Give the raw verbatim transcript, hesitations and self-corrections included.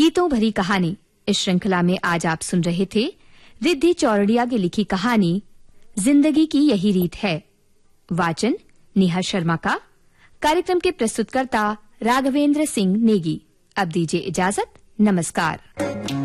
गीतों भरी कहानी। इस श्रृंखला में आज आप सुन रहे थे रिद्धि चौरड़िया की लिखी कहानी जिंदगी की यही रीत है। वाचन नेहा शर्मा का। कार्यक्रम के प्रस्तुतकर्ता राघवेंद्र सिंह नेगी। अब दीजिए इजाजत। नमस्कार।